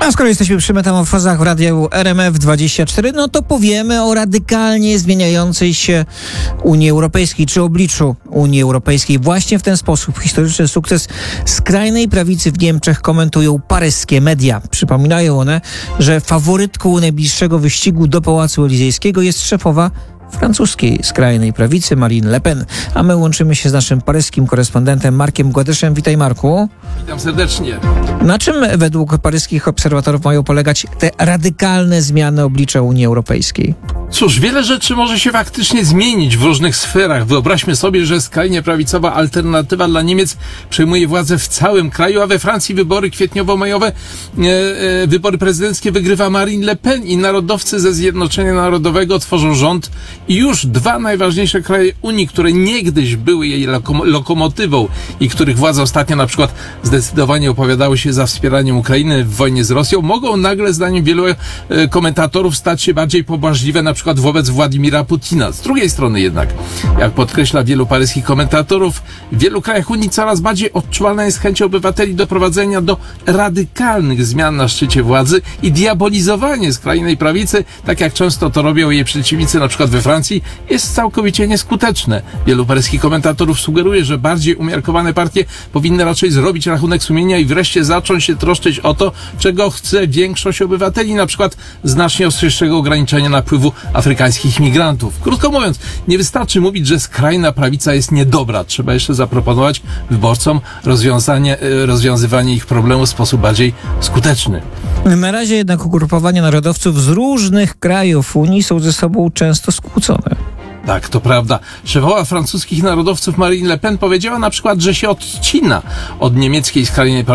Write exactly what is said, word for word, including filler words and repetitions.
A skoro jesteśmy przy metamorfozach w radiu R M F dwadzieścia cztery, no to powiemy o radykalnie zmieniającej się Unii Europejskiej, czy obliczu Unii Europejskiej. Właśnie w ten sposób historyczny sukces skrajnej prawicy w Niemczech komentują paryskie media. Przypominają one, że faworytką najbliższego wyścigu do Pałacu Elizejskiego jest szefowa francuskiej skrajnej prawicy Marine Le Pen. A my łączymy się z naszym paryskim korespondentem Markiem Gładyszem. Witaj, Marku. Witam serdecznie. Na czym według paryskich obserwatorów mają polegać te radykalne zmiany oblicza Unii Europejskiej? Cóż, wiele rzeczy może się faktycznie zmienić w różnych sferach. Wyobraźmy sobie, że skrajnie prawicowa alternatywa dla Niemiec przejmuje władzę w całym kraju, a we Francji wybory kwietniowo-majowe, e, e, wybory prezydenckie wygrywa Marine Le Pen i narodowcy ze Zjednoczenia Narodowego tworzą rząd i już dwa najważniejsze kraje Unii, które niegdyś były jej lokom- lokomotywą i których władze ostatnio na przykład zdecydowanie opowiadały się za wspieraniem Ukrainy w wojnie z Rosją, mogą nagle, zdaniem wielu e, komentatorów, stać się bardziej pobłażliwe na przykład wobec Władimira Putina. Z drugiej strony jednak, jak podkreśla wielu paryskich komentatorów, w wielu krajach Unii coraz bardziej odczuwalna jest chęć obywateli do prowadzenia do radykalnych zmian na szczycie władzy i diabolizowanie skrajnej prawicy, tak jak często to robią jej przeciwnicy na przykład we Francji, jest całkowicie nieskuteczne. Wielu paryskich komentatorów sugeruje, że bardziej umiarkowane partie powinny raczej zrobić rachunek sumienia i wreszcie zacząć się troszczyć o to, czego chce większość obywateli, na przykład znacznie ostrzejszego ograniczenia napływu afrykańskich migrantów. Krótko mówiąc, nie wystarczy mówić, że skrajna prawica jest niedobra. Trzeba jeszcze zaproponować wyborcom rozwiązanie, rozwiązywanie ich problemów w sposób bardziej skuteczny. Na razie jednak ugrupowania narodowców z różnych krajów Unii są ze sobą często skłócone. Tak, to prawda. Szefowa francuskich narodowców Marine Le Pen powiedziała na przykład, że się odcina od niemieckiej skrajnej